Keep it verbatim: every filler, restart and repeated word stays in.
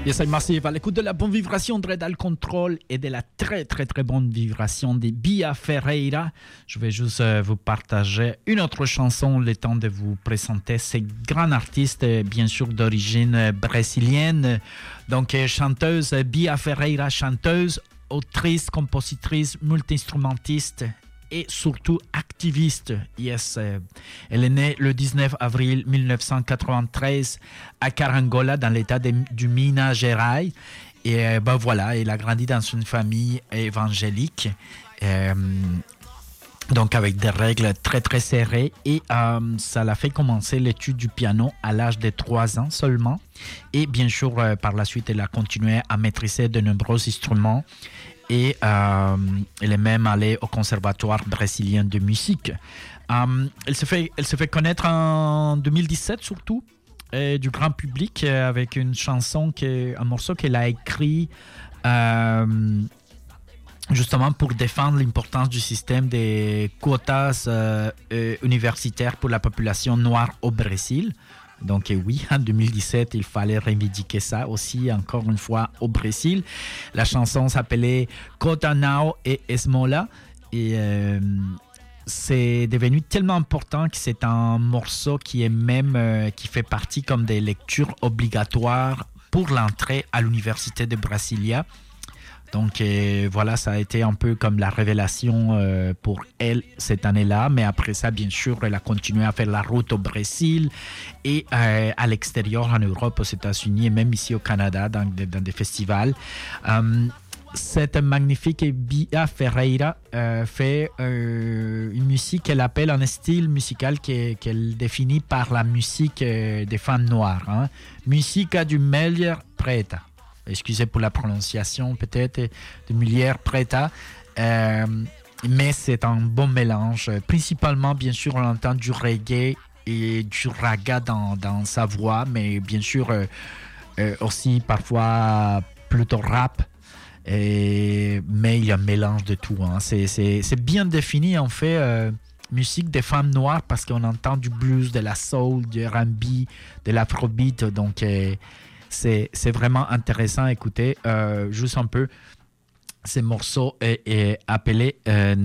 Yes, I'm Massive, à l'écoute de la bonne vibration de Redal Control et de la très très très bonne vibration de Bia Ferreira. Je vais juste euh, vous partager une autre chanson, le temps de vous présenter ces grands artistes, euh, bien sûr d'origine euh, brésilienne. Donc euh, chanteuse euh, Bia Ferreira, chanteuse, autrice, compositrice, multi-instrumentiste et surtout activiste. Yes, euh, elle est née le dix-neuf avril mille neuf cent quatre-vingt-treize à Carangola, dans l'état de, du Minas Gerais. Et euh, ben voilà, elle a grandi dans une famille évangélique, euh, donc avec des règles très très serrées. Et euh, ça l'a fait commencer l'étude du piano à l'âge de trois ans seulement. Et bien sûr, euh, par la suite, elle a continué à maîtriser de nombreux instruments. Et euh, elle est même allée au conservatoire brésilien de musique. Euh, elle, se fait, elle se fait connaître en deux mille dix-sept surtout, et du grand public, avec une chanson, qui, un morceau qu'elle a écrit euh, justement pour défendre l'importance du système des quotas euh, universitaires pour la population noire au Brésil. Donc oui, en deux mille dix-sept, il fallait revendiquer ça aussi, encore une fois, au Brésil. La chanson s'appelait Cota Now et Esmola. Et euh, c'est devenu tellement important que c'est un morceau qui est même, euh, qui fait partie comme des lectures obligatoires pour l'entrée à l'université de Brasilia. Donc euh, voilà, ça a été un peu comme la révélation euh, pour elle cette année-là. Mais après ça, bien sûr, elle a continué à faire la route au Brésil et euh, à l'extérieur, en Europe, aux États-Unis et même ici au Canada, dans, dans des festivals. Euh, cette magnifique Bia Ferreira euh, fait euh, une musique qu'elle appelle un style musical qu'elle, qu'elle définit par la musique euh, des femmes noires. Hein. Musica du meilleur preta. Excusez pour la prononciation peut-être de Mulier Preta, euh, mais c'est un bon mélange. Principalement, bien sûr, on entend du reggae et du raga dans, dans sa voix, mais bien sûr euh, euh, aussi parfois plutôt rap. Et, mais il y a un mélange de tout. Hein. C'est, c'est, c'est bien défini en fait. Euh, musique des femmes noires parce qu'on entend du blues, de la soul, du R and B, de l'afrobeat. Donc euh, C'est, c'est vraiment intéressant à écouter. Euh, juste un peu, ce morceau est, est appelé euh,